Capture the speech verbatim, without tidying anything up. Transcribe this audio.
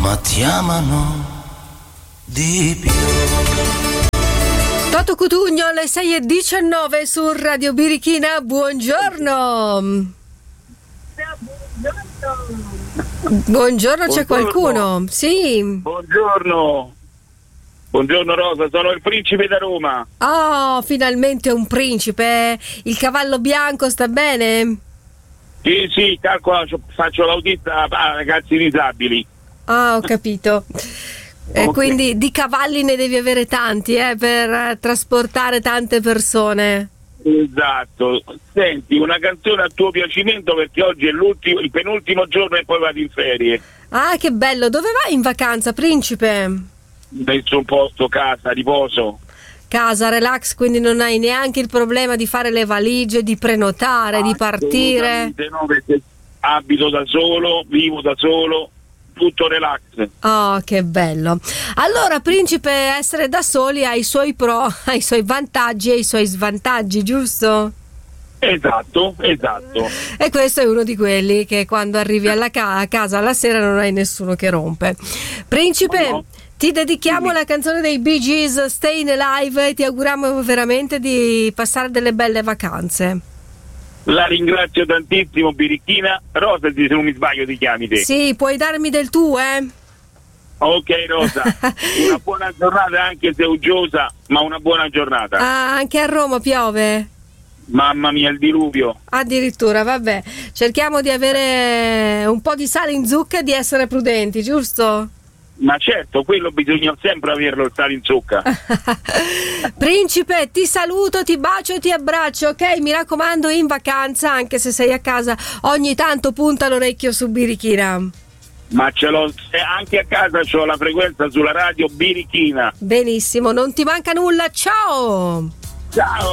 ma ti amano di più. Toto Cutugno alle sei e diciannove su Radio Birichina, buongiorno. Buongiorno, buongiorno, c'è qualcuno? Sì. Buongiorno. Buongiorno Rosa, sono il principe da Roma. Oh, finalmente un principe. Il cavallo bianco sta bene? Sì, sì, calcola, faccio l'autista a ragazzi disabili. Ah, ho capito. E Okay. quindi di cavalli ne devi avere tanti, eh, per eh, trasportare tante persone. Esatto. Senti, una canzone a tuo piacimento perché oggi è l'ultimo, il penultimo giorno e poi vado in ferie. Ah, che bello. Dove vai in vacanza, principe? Penso un posto, casa, riposo. Casa, relax, quindi non hai neanche il problema di fare le valigie, di prenotare, di partire. Assolutamente no, perché abito da solo, vivo da solo, tutto relax. Oh, che bello. Allora, principe, essere da soli ha i suoi pro, ha i suoi vantaggi e i suoi svantaggi, giusto? Esatto, esatto. E questo è uno di quelli che quando arrivi alla ca- a casa alla sera non hai nessuno che rompe. Principe, No. ti dedichiamo la canzone dei Bee Gees, Stayin' Alive, e ti auguriamo veramente di passare delle belle vacanze. La ringrazio tantissimo, Birichina. Rosa, se non mi sbaglio ti chiami te. Sì, puoi darmi del tu, eh? Ok Rosa, una buona giornata anche se uggiosa, ma una buona giornata. Ah, anche a Roma piove? Mamma mia, il diluvio. Addirittura, vabbè. Cerchiamo di avere un po' di sale in zucca e di essere prudenti, giusto? Ma certo, quello bisogna sempre averlo, il sale in zucca. Principe, ti saluto, ti bacio, ti abbraccio, ok? Mi raccomando, in vacanza, anche se sei a casa, ogni tanto punta l'orecchio su Birichina. Ma ce l'ho, anche a casa c'ho la frequenza sulla radio Birichina. Benissimo, non ti manca nulla, ciao! Ciao!